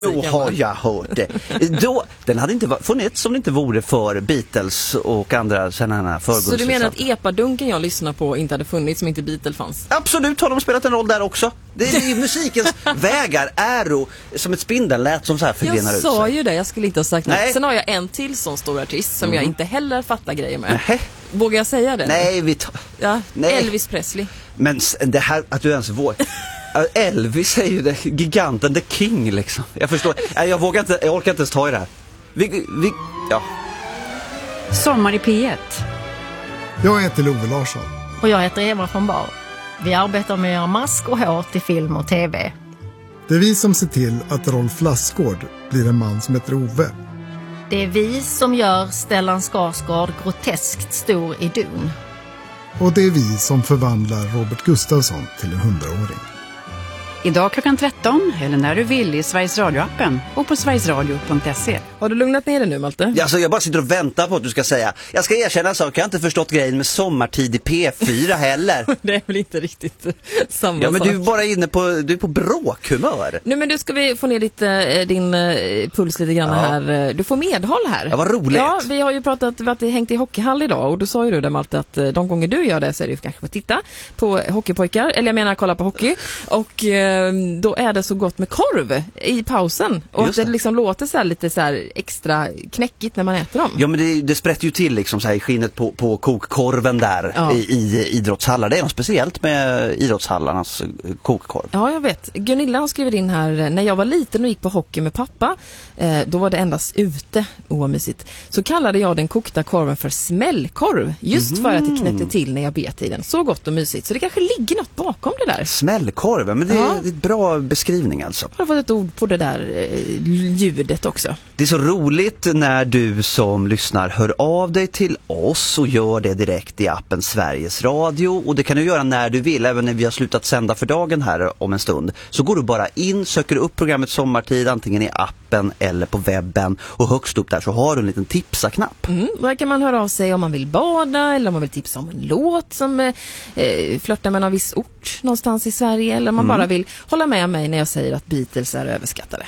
Då har jag hört det. Den hade inte funnits om det inte vore för Beatles och andra sådana förgrundsförfattare. Så du menar att epadunken jag lyssnar på inte hade funnits som inte Beatles fanns? Absolut har de spelat en roll där också. Det är ju musikens vägar, äro, som ett spindellät som så här förgrenar ut sig. Jag sa ju det, jag skulle inte ha sagt något. Sen har jag en till sån stor artist som jag inte heller fattar grejer med. Vågar jag säga det? Nej, Nej. Elvis Presley. Men det här, att du ens vågar... Elvis är ju giganten, the king liksom. Jag förstår, jag orkar inte ens ta i det här. Sommar i P1. Jag heter Love Larsson. Och jag heter Eva von Bar. Vi arbetar med att göra mask och hår till film och tv. Det är vi som ser till att Rolf Lassgård blir en man som heter Ove. Det är vi som gör Stellan Skarsgård groteskt stor i Dun. Och det är vi som förvandlar Robert Gustafsson till en 100-åring. Idag klockan 13 eller när du vill i Sveriges Radio-appen och på sverigesradio.se. Har du lugnat ner dig nu, Malte? Alltså, jag bara sitter och väntar på att du ska säga. Jag ska erkänna en sak, jag har inte förstått grejen med sommartid i P4 heller. Det är väl inte riktigt samma sak. Ja, men du är bara inne på, du är på bråkhumör. Nu, men du ska vi få ner din puls lite grann här. Du får medhåll här. Ja, vad roligt. Ja, vi har ju pratat, vi har hängt i hockeyhall idag och då sa ju du där, Malte, att de gånger du gör det så är det ju kanske att titta på hockeypojkar, eller jag menar kolla på hockey, och då är det så gott med korv i pausen och att det liksom låter så här lite så här extra knäckigt när man äter dem. Ja, men det sprätter ju till liksom så här i skinnet på kokkorven där i idrottshallar. Det är något speciellt med idrottshallarnas kokkorv. Ja, jag vet. Gunilla har skrivit in här, när jag var liten och gick på hockey med pappa, då var det endast ute, oamysigt. Så kallade jag den kokta korven för smällkorv, just för att det knäppte till när jag bet i den. Så gott och mysigt. Så det kanske ligger något bakom det där. Smällkorv, men det är ett bra beskrivning alltså. Jag har fått ett ord på det där ljudet också. Det är så roligt när du som lyssnar hör av dig till oss och gör det direkt i appen Sveriges Radio. Och det kan du göra när du vill, även när vi har slutat sända för dagen här om en stund. Så går du bara in, söker upp programmet Sommartid, antingen i appen eller på webben. Och högst upp där så har du en liten tipsa-knapp. Där kan man höra av sig om man vill bada eller om man vill tipsa om en låt som flörtar med en viss ort någonstans i Sverige. Eller om man bara vill hålla med mig när jag säger att Beatles är överskattade.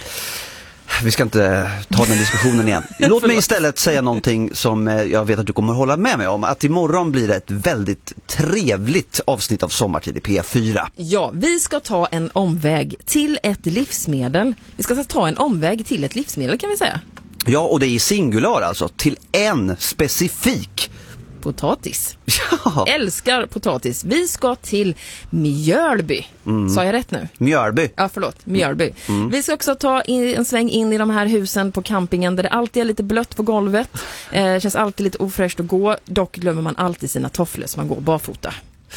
Vi ska inte ta den diskussionen igen. Låt mig istället säga någonting som jag vet att du kommer hålla med mig om. Att imorgon blir det ett väldigt trevligt avsnitt av Sommartid i P4. Ja, vi ska ta en omväg till ett livsmedel. Vi ska ta en omväg till ett livsmedel, kan vi säga. Ja, och det är i singular alltså. Till en specifik potatis. Ja. Älskar potatis. Vi ska till Mjölby. Sa jag rätt nu? Mjölby. Ja, förlåt. Mjölby. Vi ska också ta en sväng in i de här husen på campingen där det alltid är lite blött på golvet. Känns alltid lite ofräscht att gå. Dock glömmer man alltid sina tofflor så man går barfota.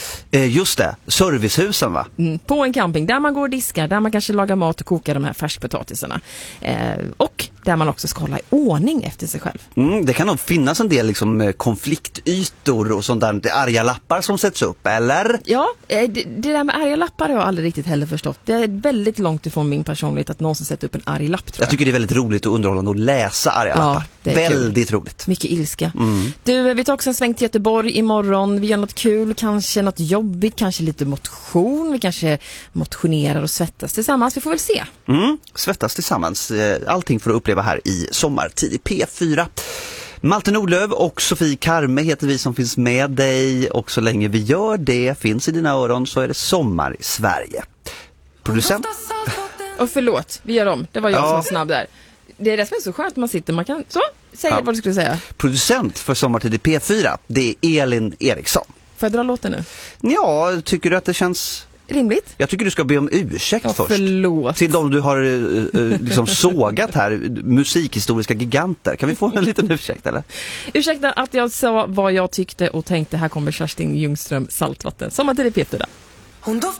Just det, servicehusen va? På en camping där man går och diskar, där man kanske lagar mat och kokar de här färskpotatisarna. Och där man också ska hålla i ordning efter sig själv. Det kan nog finnas en del liksom, konfliktytor och sånt där, arga lappar som sätts upp, eller? Ja, det där med arga lappar har jag aldrig riktigt heller förstått. Det är väldigt långt ifrån min personlighet att någonsin sätta upp en arg lapp, tror jag. Jag tycker det är väldigt roligt och underhållande att läsa arga lappar. Det är väldigt roligt. Mycket ilska. Du, vi tar också en sväng till Göteborg imorgon. Vi gör något kul, kanske något jobbigt, kanske lite motion. Vi kanske motionerar och svettas tillsammans. Vi får väl se. Svettas tillsammans. Allting för att uppleva här i Sommartid i P4. Malte Nordlöf och Sofie Karme heter vi som finns med dig. Och så länge vi gör det, finns i dina öron, så är det sommar i Sverige. Producent? Och förlåt, vi gör om. Det var jag som var snabb där. Det är det som är så skönt, man sitter, man kan säga vad du skulle säga. Producent för Sommartid i P4, det är Elin Eriksson. Får jag dra låten nu? Ja, tycker du att det känns rimligt? Jag tycker du ska be om ursäkt först. Förlåt. Till de du har liksom sågat här, musikhistoriska giganter. Kan vi få en liten ursäkt eller? Ursäkta att jag sa vad jag tyckte och tänkte. Här kommer Kerstin Ljungström, Saltvatten. Sommartid i P4.